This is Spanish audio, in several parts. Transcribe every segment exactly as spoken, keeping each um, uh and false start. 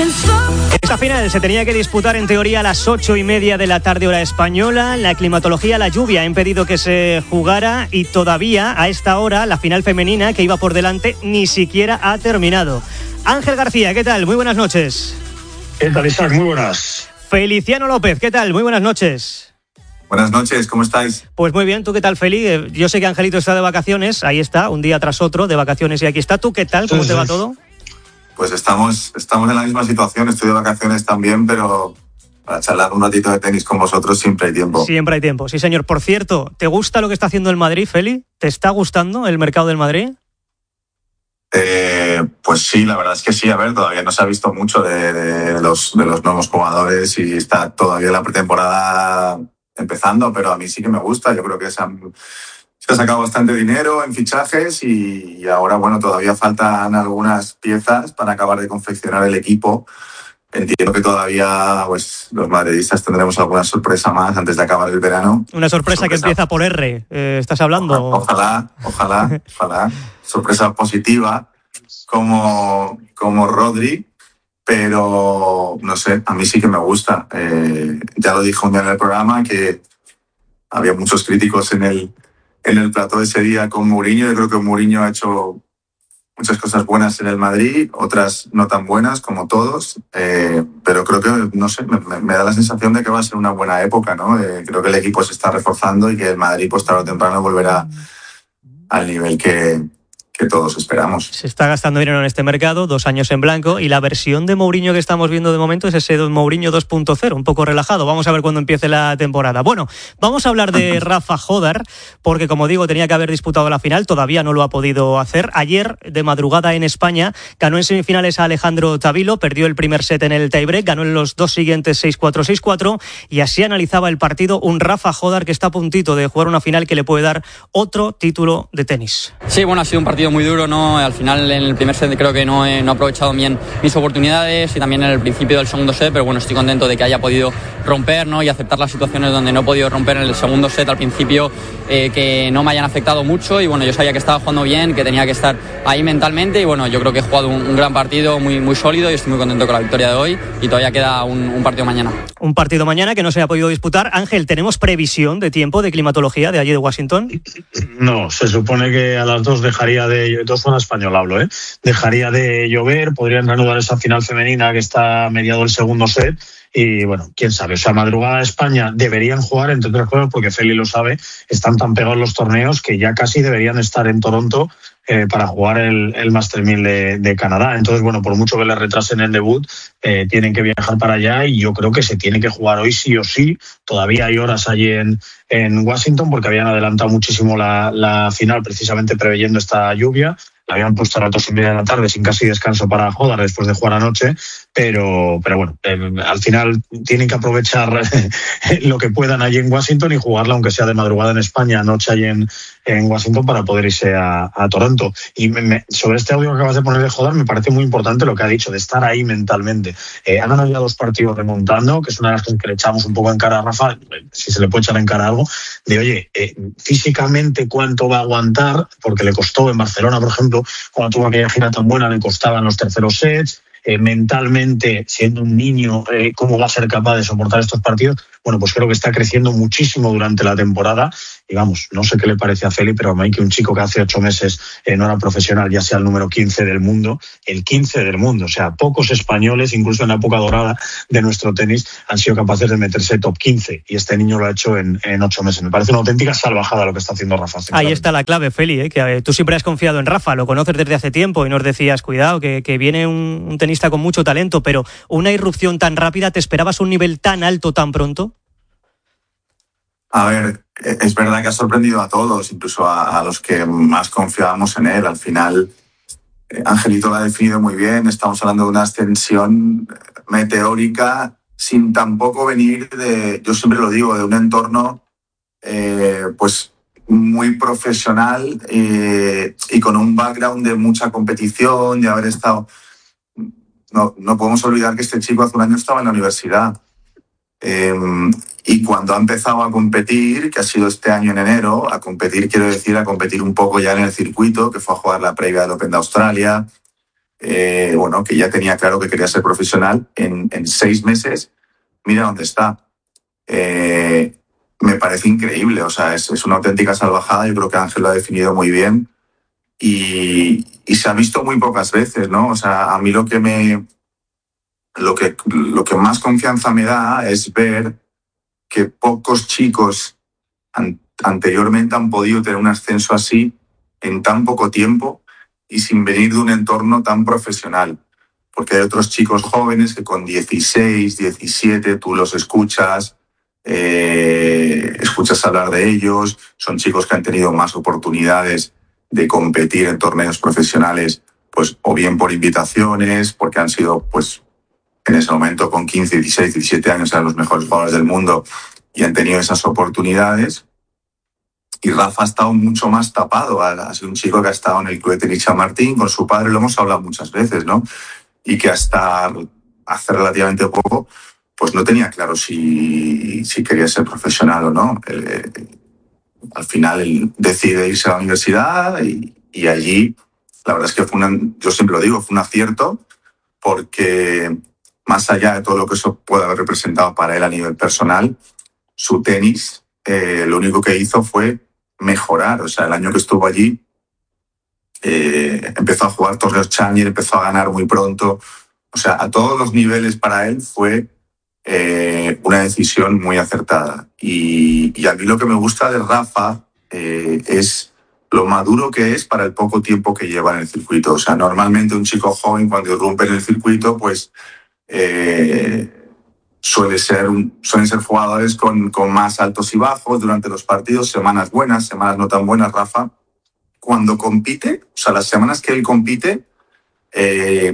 Esta final se tenía que disputar en teoría a las ocho y media de la tarde hora española. La climatología, la lluvia ha impedido que se jugara y todavía a esta hora la final femenina que iba por delante ni siquiera ha terminado. Ángel García, ¿qué tal? Muy buenas noches. ¿Qué tal, Isaac? Muy buenas. Feliciano López, ¿qué tal? Muy buenas noches. Buenas noches, ¿cómo estáis? Pues muy bien, ¿tú qué tal, Feli? Yo sé que Angelito está de vacaciones, ahí está, un día tras otro de vacaciones y aquí está. ¿Tú qué tal? ¿Cómo sí, te sí. va todo? Pues estamos, estamos en la misma situación, estoy de vacaciones también, pero para charlar un ratito de tenis con vosotros siempre hay tiempo. Siempre hay tiempo, sí señor. Por cierto, ¿te gusta lo que está haciendo el Madrid, Feli? ¿Te está gustando el mercado del Madrid? Eh, pues sí, la verdad es que sí. A ver, todavía no se ha visto mucho de, de, los, de los nuevos jugadores y está todavía la pretemporada empezando, pero a mí sí que me gusta. Yo creo que se, han, se ha sacado bastante dinero en fichajes y, y ahora, bueno, todavía faltan algunas piezas para acabar de confeccionar el equipo. Entiendo que todavía pues los madridistas tendremos alguna sorpresa más antes de acabar el verano. Una sorpresa, sorpresa. que empieza por R, eh, ¿estás hablando? Ojalá, ojalá, ojalá. Sorpresa positiva como, como Rodri, pero no sé, a mí sí que me gusta. Eh, ya lo dijo un día en el programa que había muchos críticos en el, en el plató ese día con Mourinho. Yo creo que Mourinho ha hecho muchas cosas buenas en el Madrid, otras no tan buenas como todos, eh, pero creo que, no sé, me, me da la sensación de que va a ser una buena época, ¿no? Eh, creo que el equipo se está reforzando y que el Madrid, pues tarde o temprano, volverá al nivel que, que todos esperamos. Se está gastando dinero en este mercado, dos años en blanco, y la versión de Mourinho que estamos viendo de momento es ese Mourinho dos punto cero, un poco relajado. Vamos a ver cuándo empiece la temporada. Bueno, vamos a hablar de Rafa Jódar, porque como digo, tenía que haber disputado la final, todavía no lo ha podido hacer. Ayer, de madrugada en España, ganó en semifinales a Alejandro Tavilo, perdió el primer set en el tiebreak, ganó en los dos siguientes seis cuatro, seis cuatro, y así analizaba el partido un Rafa Jódar que está a puntito de jugar una final que le puede dar otro título de tenis. Sí, bueno, ha sido un partido muy duro, ¿no? Al final en el primer set creo que no he, no he aprovechado bien mis oportunidades y también en el principio del segundo set, pero bueno, estoy contento de que haya podido romper, ¿no? Y aceptar las situaciones donde no he podido romper en el segundo set al principio, eh, que no me hayan afectado mucho y bueno, yo sabía que estaba jugando bien, que tenía que estar ahí mentalmente y bueno, yo creo que he jugado un, un gran partido muy, muy sólido y estoy muy contento con la victoria de hoy y todavía queda un, un partido mañana. Un partido mañana que no se ha podido disputar. Ángel, ¿tenemos previsión de tiempo de climatología de allí de Washington? No, se supone que a las dos dejaría de... Dos zona española hablo, ¿eh? Dejaría de llover, podrían reanudar esa final femenina que está mediado el segundo set y bueno, quién sabe, o sea, madrugada de España deberían jugar, entre otras cosas, porque Feli lo sabe, están tan pegados los torneos que ya casi deberían estar en Toronto eh, para jugar el, el Master mil de, de Canadá. Entonces, bueno, por mucho que le retrasen el debut, eh, tienen que viajar para allá y yo creo que se tiene que jugar hoy sí o sí. Todavía hay horas allí en, en Washington porque habían adelantado muchísimo la, la final precisamente preveyendo esta lluvia. La habían puesto a las dos y media de la tarde sin casi descanso para Jódar después de jugar anoche, pero, pero bueno, eh, al final tienen que aprovechar lo que puedan allí en Washington y jugarla, aunque sea de madrugada en España, anoche allí en, en Washington, para poder irse a, a Toronto. Y me, me, sobre este audio que acabas de poner de Jódar, me parece muy importante lo que ha dicho, de estar ahí mentalmente. Eh, han ganado ya dos partidos remontando, que es una de las cosas que le echamos un poco en cara a Rafa, si se le puede echar en cara algo, de oye, eh, físicamente cuánto va a aguantar, porque le costó en Barcelona, por ejemplo, cuando tuvo aquella gira tan buena, le costaban los terceros sets. Eh, mentalmente, siendo un niño, eh, cómo va a ser capaz de soportar estos partidos. Bueno, pues creo que está creciendo muchísimo durante la temporada y vamos, no sé qué le parece a Feli, pero a mí que un chico que hace ocho meses eh, no era profesional, ya sea el número quince del mundo, el quince del mundo, o sea, pocos españoles, incluso en la época dorada de nuestro tenis, han sido capaces de meterse top quince y este niño lo ha hecho en, en ocho meses. Me parece una auténtica salvajada lo que está haciendo Rafa. Ahí está la clave, Feli, ¿eh? que eh, tú siempre has confiado en Rafa, lo conoces desde hace tiempo y nos decías, cuidado, que, que viene un, un tenista con mucho talento, pero una irrupción tan rápida, ¿te esperabas un nivel tan alto tan pronto? A ver, es verdad que ha sorprendido a todos, incluso a, a los que más confiábamos en él. Al final, eh, Angelito lo ha definido muy bien. Estamos hablando de una ascensión meteórica sin tampoco venir de, yo siempre lo digo, de un entorno eh, pues muy profesional eh, y con un background de mucha competición, de haber estado... No, no podemos olvidar que este chico hace un año estaba en la universidad. Eh, y cuando ha empezado a competir, que ha sido este año en enero, a competir quiero decir a competir un poco ya en el circuito, que fue a jugar la previa del Open de Australia, eh, bueno, que ya tenía claro que quería ser profesional, en, en seis meses, mira dónde está. Eh, me parece increíble, o sea, es, es una auténtica salvajada. Yo creo que Ángel lo ha definido muy bien y, y se ha visto muy pocas veces, ¿no? O sea, a mí lo que me... Lo que, lo que más confianza me da es ver que pocos chicos an, anteriormente han podido tener un ascenso así en tan poco tiempo y sin venir de un entorno tan profesional. Porque hay otros chicos jóvenes que con dieciséis, diecisiete tú los escuchas, eh, escuchas hablar de ellos, son chicos que han tenido más oportunidades de competir en torneos profesionales, pues o bien por invitaciones, porque han sido, pues, en ese momento con quince, dieciséis, diecisiete años eran los mejores jugadores del mundo y han tenido esas oportunidades. Y Rafa ha estado mucho más tapado. Ha sido un chico que ha estado en el Club de Tenis Chamartín con su padre, lo hemos hablado muchas veces, ¿no? Y que hasta hace relativamente poco pues no tenía claro si, si quería ser profesional o no. Eh, al final él decide irse a la universidad y, y allí, la verdad es que fue una, yo siempre lo digo, fue un acierto, porque más allá de todo lo que eso puede haber representado para él a nivel personal, su tenis, eh, lo único que hizo fue mejorar. O sea, el año que estuvo allí, eh, empezó a jugar torneos Challenger, empezó a ganar muy pronto. O sea, a todos los niveles para él fue eh, una decisión muy acertada. Y, y a mí lo que me gusta de Rafa eh, es lo maduro que es para el poco tiempo que lleva en el circuito. O sea, normalmente un chico joven cuando irrumpe en el circuito, pues eh, suele ser un, suelen ser jugadores con, con más altos y bajos durante los partidos, semanas buenas, semanas no tan buenas. Rafa, cuando compite, o sea, las semanas que él compite, eh,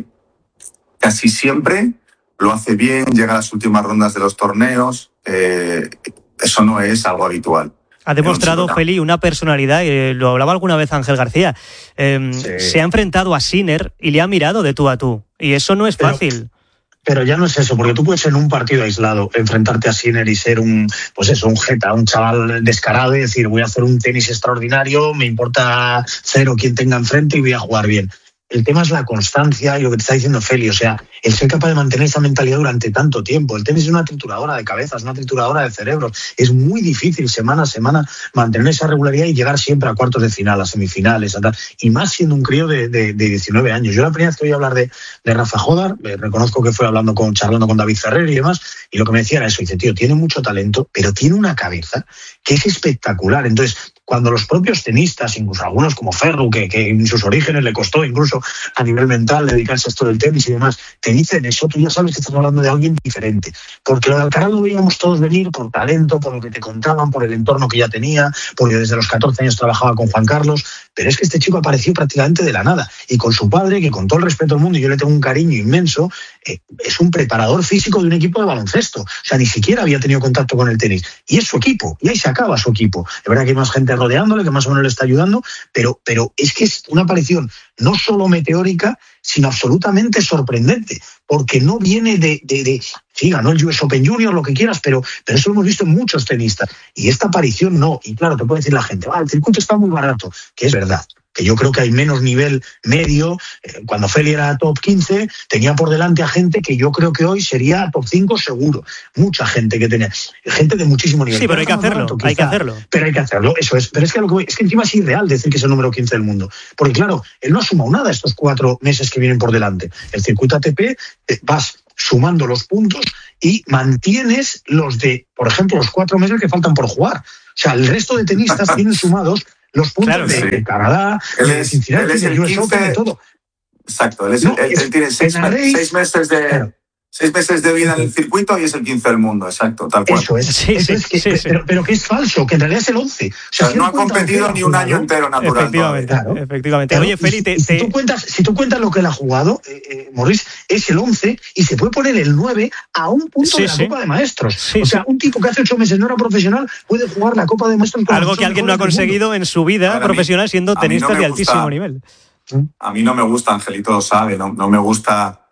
casi siempre lo hace bien, llega a las últimas rondas de los torneos. Eh, eso no es algo habitual. Ha demostrado, Feli, una personalidad, eh, lo hablaba alguna vez Ángel García, eh, sí. Se ha enfrentado a Sinner y le ha mirado de tú a tú, y eso no es fácil. Pero, pero ya no es eso, porque tú puedes en un partido aislado enfrentarte a Sinner y ser un, pues eso, un jeta, un chaval descarado y decir, voy a hacer un tenis extraordinario, me importa cero quien tenga enfrente y voy a jugar bien. El tema es la constancia y lo que te está diciendo Feli, o sea, el ser capaz de mantener esa mentalidad durante tanto tiempo. El tenis es una trituradora de cabezas, una trituradora de cerebros. Es muy difícil semana a semana mantener esa regularidad y llegar siempre a cuartos de final, a semifinales, a tal. Y más siendo un crío de, de, de diecinueve años. Yo la primera vez que oí hablar de, de Rafa Jódar, eh, reconozco que fue hablando con, charlando con David Ferrer y demás, y lo que me decía era eso, dice, tío, tiene mucho talento, pero tiene una cabeza que es espectacular. Entonces, cuando los propios tenistas, incluso algunos como Ferru, que, que en sus orígenes le costó incluso a nivel mental dedicarse a esto del tenis y demás, te dicen eso, tú ya sabes que estás hablando de alguien diferente. Porque lo de Alcaraz lo veíamos todos venir por talento, por lo que te contaban, por el entorno que ya tenía, porque desde los catorce años trabajaba con Juan Carlos, pero es que este chico apareció prácticamente de la nada. Y con su padre, que con todo el respeto del mundo, y yo le tengo un cariño inmenso, eh, es un preparador físico de un equipo de baloncesto. O sea, ni siquiera había tenido contacto con el tenis. Y es su equipo, y ahí se acaba su equipo. Es verdad que hay más gente rodeándole, que más o menos le está ayudando, pero, pero es que es una aparición no solo meteórica, sino absolutamente sorprendente, porque no viene de, de, de sí, ganó el U S Open Junior, lo que quieras, pero, pero eso lo hemos visto en muchos tenistas, y esta aparición no. Y claro, te puede decir la gente, ah, el circuito está muy barato, que es verdad, que yo creo que hay menos nivel medio. Cuando Feli era top quince, tenía por delante a gente que yo creo que hoy sería top cinco seguro. Mucha gente que tenía, gente de muchísimo nivel. Sí, pero hay que hacerlo, barato, quizá, hay que hacerlo. Pero hay que hacerlo, eso es. Pero es que, lo que voy, es que encima es irreal decir que es el número quince del mundo. Porque claro, él no ha sumado nada estos cuatro meses que vienen por delante. El circuito A T P, vas sumando los puntos y mantienes los de, por ejemplo, los cuatro meses que faltan por jugar. O sea, el resto de tenistas tienen sumados los puntos claro, de, sí. de Canadá, él de Cincinnati, de U S Open, de todo. Exacto, él, es, no, él, es, él tiene seis, me, seis, meses de, claro. seis meses de vida en el circuito y es el quince del mundo, exacto, tal cual. Eso es, sí, eso sí, es que, sí, sí. Pero, pero que es falso, que en realidad es el once. O sea, o sea, si no ha competido ni un año entero natural. Efectivamente, claro. efectivamente. Claro, Oye, Feli, y, te, y si, te... tú cuentas, si tú cuentas lo que él ha jugado, eh, eh, Maurice, es el once y se puede poner el nueve a un punto sí, de la sí. Copa de Maestros. Sí, o sea, sí. un tipo que hace ocho meses no era profesional puede jugar la Copa de Maestros. Con algo que alguien no ha conseguido en su vida ver, profesional mí, siendo tenista no de gusta, altísimo nivel. A mí no me gusta, Angelito lo sabe, no, no me gusta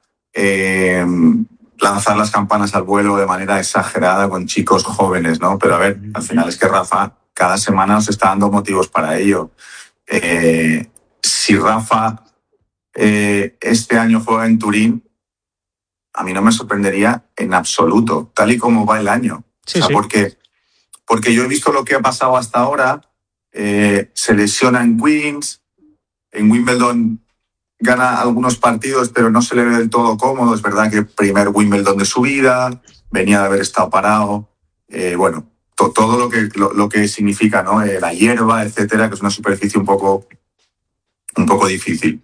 eh, lanzar las campanas al vuelo de manera exagerada con chicos jóvenes, ¿no? Pero a ver, al final es que Rafa cada semana nos está dando motivos para ello. Eh, si Rafa eh, este año juega en Turín, a mí no me sorprendería en absoluto, tal y como va el año. Sí, o sea, sí. porque, porque yo he visto lo que ha pasado hasta ahora, eh, se lesiona en Queens, en Wimbledon gana algunos partidos, pero no se le ve del todo cómodo. Es verdad que el primer Wimbledon de su vida, venía de haber estado parado. Eh, bueno, to, todo lo que, lo, lo que significa, ¿no? Eh, la hierba, etcétera, que es una superficie un poco, un poco difícil.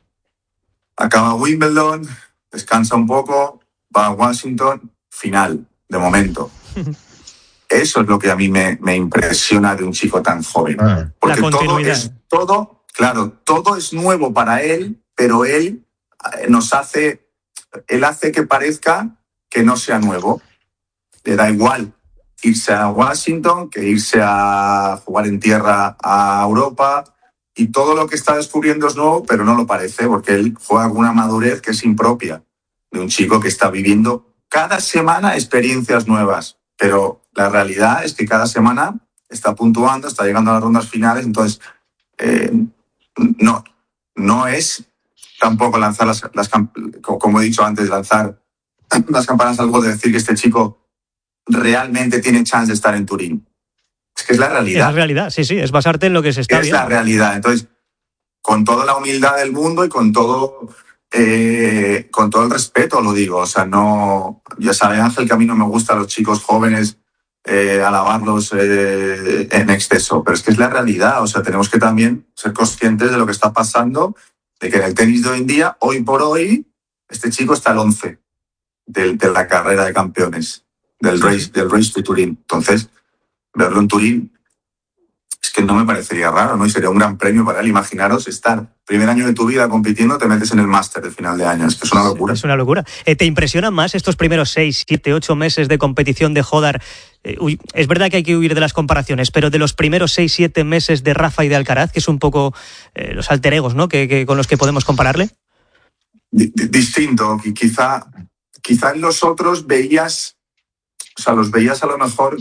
Acaba Wimbledon, descansa un poco, va a Washington, final, de momento. Eso es lo que a mí me, me impresiona de un chico tan joven. Ah, porque la todo es todo, claro, todo es nuevo para él, pero él nos hace, él hace que parezca que no sea nuevo. Le da igual irse a Washington que irse a jugar en tierra a Europa, y todo lo que está descubriendo es nuevo, pero no lo parece, porque él juega con una madurez que es impropia de un chico que está viviendo cada semana experiencias nuevas. Pero la realidad es que cada semana está puntuando, está llegando a las rondas finales, entonces eh, no, no es tampoco lanzar las, las, como he dicho antes, lanzar las campanas al vuelo de decir que este chico realmente tiene chance de estar en Turín. Es que es la realidad. Es la realidad, sí, sí, es basarte en lo que se está es viendo. Es la realidad. Entonces, con toda la humildad del mundo y con todo, eh, con todo el respeto, lo digo. O sea, no, ya sabe Ángel que a mí no me gustan los chicos jóvenes, eh, alabarlos eh, en exceso, pero es que es la realidad. O sea, tenemos que también ser conscientes de lo que está pasando, de que en el tenis de hoy en día, hoy por hoy, este chico está al once de, de la carrera de campeones, del race, del race to Turín. Entonces, verlo en Turín es que no me parecería raro, ¿no? Y sería un gran premio para él. Imaginaros estar primer año de tu vida compitiendo, te metes en el máster de final de año. Es que es una locura. Es una locura. Eh, ¿Te impresionan más estos primeros seis, siete, ocho meses de competición de Hodar? Eh, uy, es verdad que hay que huir de las comparaciones, pero de los primeros seis, siete meses de Rafa y de Alcaraz, que es un poco eh, los alter egos, ¿no? Que, que con los que podemos compararle. D- distinto. Quizá, quizá en los otros veías, o sea, los veías a lo mejor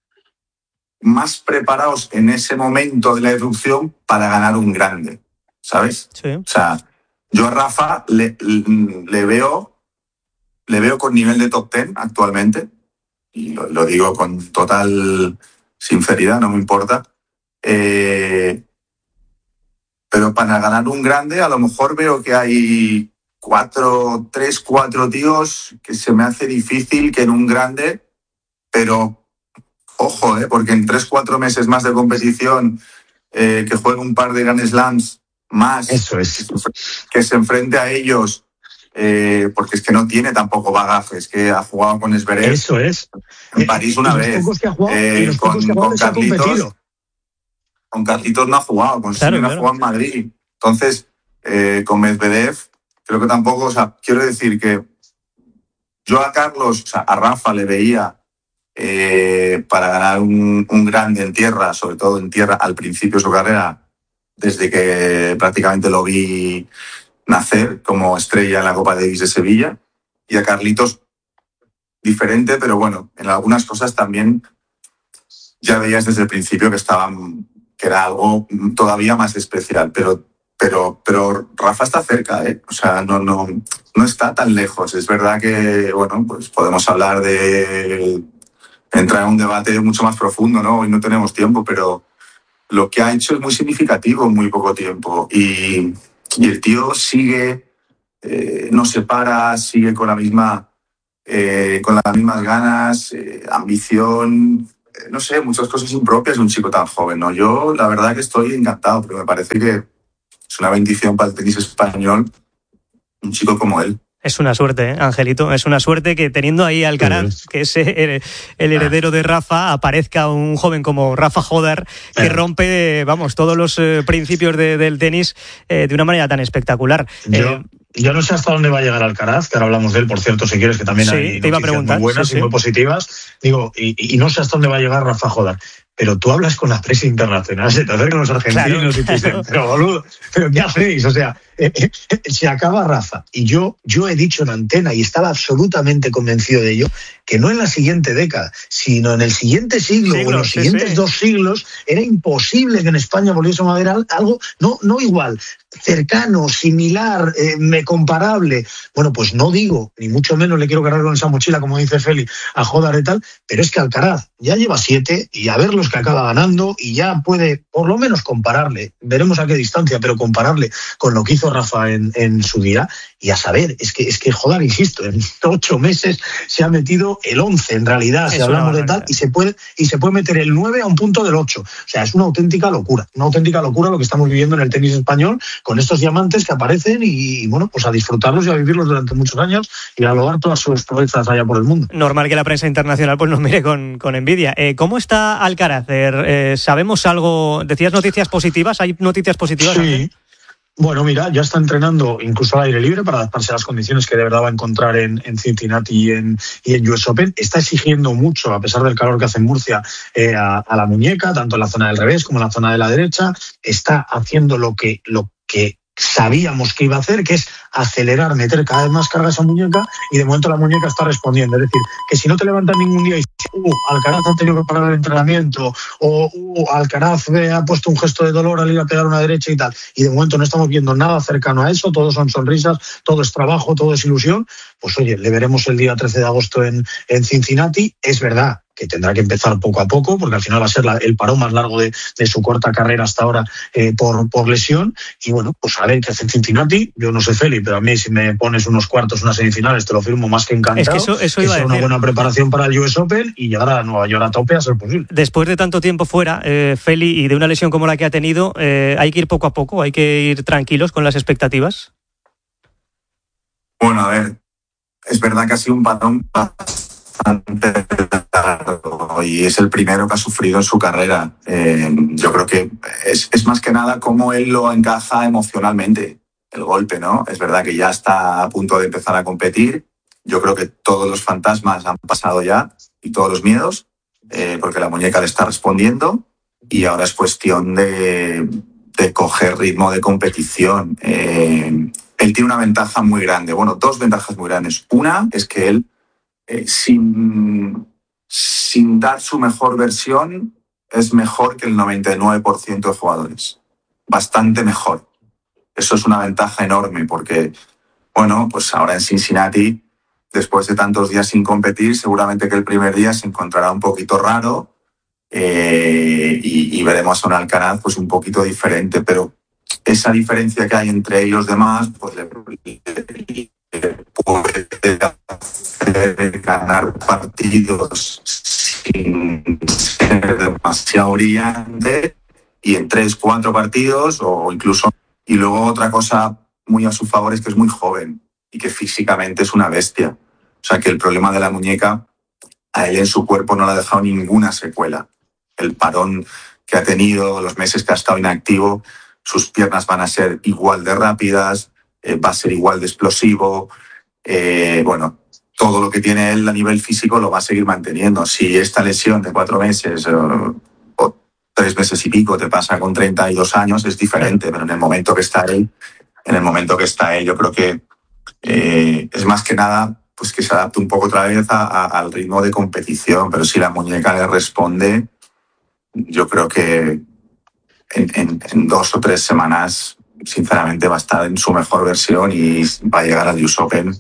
más preparados en ese momento de la erupción para ganar un grande, ¿sabes? Sí. O sea, yo a Rafa le, le veo le veo con nivel de top ten actualmente, y lo, lo digo con total sinceridad, no me importa. Eh, pero para ganar un grande a lo mejor veo que hay cuatro, tres, cuatro tíos que se me hace difícil que en un grande, pero ojo, eh, porque en tres, cuatro meses más de competición, eh, que juegue un par de Grand Slams más, eso es. que se enfrente a ellos, eh, porque es que no tiene tampoco bagaje, es que ha jugado con Zverev. Eso es. En París una y vez. Los pocos que ha jugado, eh, y los con, pocos que ha jugado con les ha Carlitos. competido. Con Carlitos no ha jugado, con Claro, Sinner claro. ha jugado en Madrid. Entonces, eh, con Medvedev, creo que tampoco, o sea, quiero decir que yo a Carlos, o sea, a Rafa le veía Eh, para ganar un, un grande en tierra, sobre todo en tierra al principio de su carrera, desde que prácticamente lo vi nacer como estrella en la Copa Davis de Sevilla, y a Carlitos diferente, pero bueno, en algunas cosas también ya veías desde el principio que estaban, que era algo todavía más especial, pero pero pero Rafa está cerca, ¿eh? O sea, no no no está tan lejos. Es verdad que bueno, pues podemos hablar de entrar en un debate mucho más profundo, ¿no? Hoy no tenemos tiempo, pero lo que ha hecho es muy significativo en muy poco tiempo. Y, y el tío sigue, eh, no se para, sigue con la misma, eh, con las mismas ganas, eh, ambición, eh, no sé, muchas cosas impropias de un chico tan joven, ¿no? Yo la verdad que estoy encantado, pero me parece que es una bendición para el tenis español un chico como él. Es una suerte, ¿eh, Angelito? Es una suerte que teniendo ahí a Alcaraz, sí, que es el, el heredero de Rafa, aparezca un joven como Rafa Hodar, que eh. rompe, vamos, todos los eh, principios de, del tenis eh, de una manera tan espectacular. Yo, eh, yo no sé hasta dónde va a llegar Alcaraz, que ahora hablamos de él, por cierto, si quieres, que también sí, hay te iba a noticias preguntar, muy buenas sí, y sí. muy positivas. Digo, y, y no sé hasta dónde va a llegar Rafa Hodar. pero tú hablas con la prensa internacional, se te acercan los argentinos claro, y te dicen, claro. pero boludo, ¿pero qué hacéis? O sea, eh, eh, se acaba Rafa. Y yo, yo he dicho en antena, y estaba absolutamente convencido de ello, que no en la siguiente década, sino en el siguiente siglo, siglo o en los sí, siguientes sí. dos siglos, era imposible que en España volviésemos a ver algo, no, no igual, cercano, similar, eh, comparable. Bueno, pues no digo, ni mucho menos le quiero cargar con esa mochila, como dice Feli, a Jódar y tal, pero es que Alcaraz ya lleva siete y a ver los que acaba ganando y ya puede por lo menos compararle, veremos a qué distancia, pero compararle con lo que hizo Rafa en, en su día. Y a saber, es que, es que Jódar, insisto, en ocho meses se ha metido el once en realidad, si hablamos de tal, y se puede y se puede meter el nueve a un punto del ocho. O sea, es una auténtica locura, una auténtica locura lo que estamos viviendo en el tenis español con estos diamantes que aparecen y, y bueno, pues a disfrutarlos y a vivirlos durante muchos años y a lograr todas sus proezas allá por el mundo. Normal que la prensa internacional pues nos mire con, con envidia. Eh, ¿Cómo está Alcaraz? Eh, ¿Sabemos algo? Decías noticias positivas, ¿hay noticias positivas? Sí. ¿También? Bueno, mira, ya está entrenando incluso al aire libre para adaptarse a las condiciones que de verdad va a encontrar en, en Cincinnati y en, y en U S Open. Está exigiendo mucho, a pesar del calor que hace en Murcia, eh, a, a la muñeca, tanto en la zona del revés como en la zona de la derecha. Está haciendo lo que, lo que sabíamos que iba a hacer, que es acelerar, meter cada vez más carga a esa muñeca, y de momento la muñeca está respondiendo. Es decir, que si no te levantas ningún día y dices, uh, Alcaraz ha tenido que parar el entrenamiento, o uh, Alcaraz eh, ha puesto un gesto de dolor al ir a pegar una derecha y tal, y de momento no estamos viendo nada cercano a eso, todo son sonrisas, todo es trabajo, todo es ilusión, pues oye, le veremos el día trece de agosto en, en Cincinnati. Es verdad que tendrá que empezar poco a poco, porque al final va a ser la, el parón más largo de, de su corta carrera hasta ahora eh, por, por lesión. Y bueno, pues a ver qué hace en Cincinnati. Yo no sé, Feli, pero a mí si me pones unos cuartos, unas semifinales, te lo firmo más que encantado. Es que eso, eso iba que sea a decir. Una buena preparación para el U S Open y llegar a Nueva York a tope a ser posible. Después de tanto tiempo fuera, eh, Feli, y de una lesión como la que ha tenido, eh, hay que ir poco a poco, hay que ir tranquilos con las expectativas. Bueno, a ver, es verdad que ha sido un parón bastante largo y es el primero que ha sufrido en su carrera. Eh, yo creo que es, es más que nada cómo él lo encaja emocionalmente, el golpe, ¿no? Es verdad que ya está a punto de empezar a competir. Yo creo que todos los fantasmas han pasado ya y todos los miedos, eh, porque la muñeca le está respondiendo y ahora es cuestión de, de coger ritmo de competición. Eh, él tiene una ventaja muy grande, bueno, dos ventajas muy grandes. Una es que él, eh, sin, sin dar su mejor versión, es mejor que el noventa y nueve por ciento de jugadores. Bastante mejor. Eso es una ventaja enorme porque, bueno, pues ahora en Cincinnati, después de tantos días sin competir, seguramente que el primer día se encontrará un poquito raro eh, y, y veremos a un Alcaraz pues un poquito diferente, pero esa diferencia que hay entre él y los demás pues le, le, le puede hacer ganar partidos sin ser demasiado brillante y en tres, cuatro partidos o incluso... Y luego otra cosa muy a su favor es que es muy joven y que físicamente es una bestia. O sea que el problema de la muñeca a él en su cuerpo no le ha dejado ninguna secuela. El parón que ha tenido, los meses que ha estado inactivo, sus piernas van a ser igual de rápidas, eh, va a ser igual de explosivo. Eh, bueno, todo lo que tiene él a nivel físico lo va a seguir manteniendo. Si esta lesión de cuatro meses eh, o tres meses y pico te pasa con treinta y dos años, es diferente, pero en el momento que está él, en el momento que está él, yo creo que eh, es más que nada pues que se adapte un poco otra vez a, a, al ritmo de competición, pero si la muñeca le responde, yo creo que en, en, en dos o tres semanas, sinceramente, va a estar en su mejor versión y va a llegar al U S Open,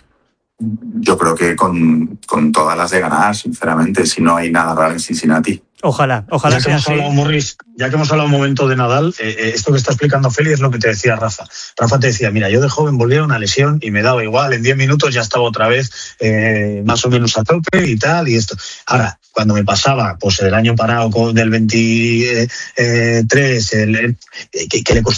yo creo que con, con todas las de ganar, sinceramente, si no hay nada raro en Cincinnati. Ojalá, ojalá ya sea que hemos así. Hablado, Morris, ya que hemos hablado un momento de Nadal, eh, esto que está explicando Feli es lo que te decía Rafa. Rafa te decía, mira, yo de joven volví a una lesión y me daba igual, en diez minutos ya estaba otra vez eh, más o menos a tope y tal, y esto. Ahora, cuando me pasaba, pues el año parado con, del veintitrés, el, el, que, que le costó